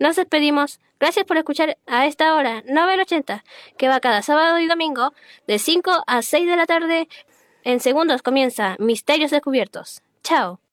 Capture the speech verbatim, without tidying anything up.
Nos despedimos. Gracias por escuchar a esta hora, Novel ochenta, que va cada sábado y domingo de cinco a seis de la tarde. En segundos comienza Misterios Descubiertos. Chao.